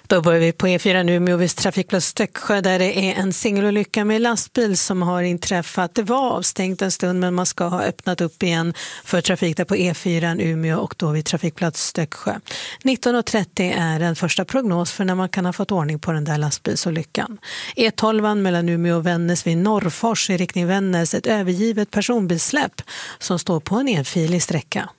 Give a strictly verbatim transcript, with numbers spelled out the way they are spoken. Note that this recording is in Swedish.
Då börjar vi på E fyra nu med vid trafikplats Stöcksjö där det är en singelolycka med lastbil som har inträffat. Det var avstängt en stund men man ska ha öppnat upp igen för trafik där på E fyra Umeå och då vid trafikplats Stöcksjö. nitton och trettio är en första prognos för när man kan ha fått ordning på den där lastbilsolyckan. E tolv mellan Umeå och Vännäs vid Norrfors i riktning Vännäs, ett övergivet personbilsläpp som står på en enfilig sträcka.